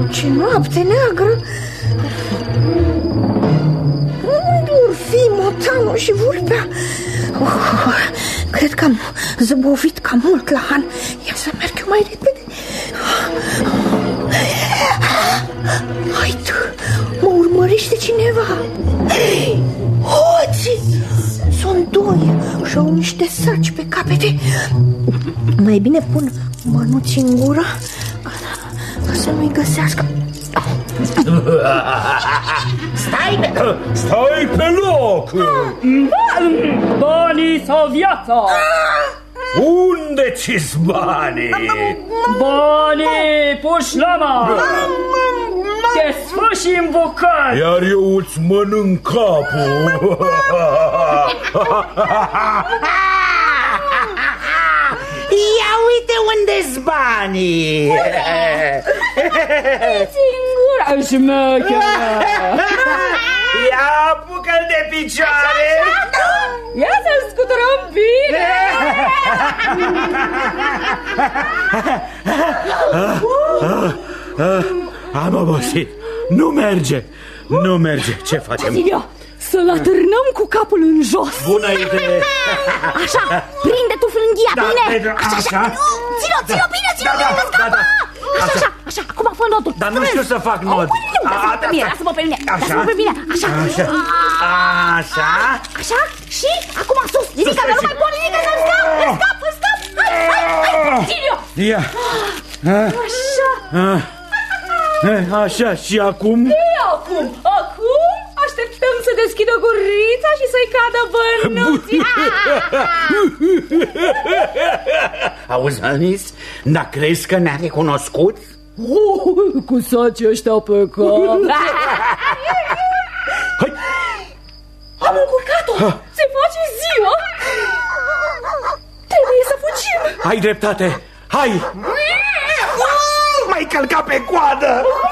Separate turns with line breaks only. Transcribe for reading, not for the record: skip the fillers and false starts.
Ce noapte neagră! Unde or fi motanul și vulpea? Cred că am zăbovit cam mult la Han. Ia să merg eu mai repede. Haide, mă urmărește cineva. Hoții! Sunt doi și au niște saci pe capete. Mai bine pun mănuți în gură ca să nu-i găsească.
Stai pe loc!
Banii sau viața?
Unde ți-s banii?
Banii puși la mare! Te sfârși în bucăți!
Iar eu îți mănânc capul!
Ia uite unde-s banii!
Singura șmecheră!
Ia apucă-l de picioare!
Ia să-l scuturăm bine!
Am obosit. Nu merge. Nu merge. Ce facem?
Silvio, să-l atârnăm cu capul în jos.
Bună idee.
Așa, prinde tu frânghia, bine. Așa. Ține-o bine, ține-o bine, că scapă. Așa, acum fă nodul.
Dar nu știu să fac nod.
Lasă-mă pe mine, lasă-mă pe mine. Așa, și acum sus. Ridică, nu mai pot ridică, să-mi scap. Hai, Silvio.
Ia. Așa, și acum?
Acum așteptăm să deschidă gurița și să-i cadă bănuții.
Auzi, Anis, dar crezi că ne-a recunoscut?
Cu sacii ăștia pe cap.
Hai.
Am încurcat-o. Se face ziua. Trebuie să fugim.
Ai dreptate. Hai.
M-ai călcat pe coadă!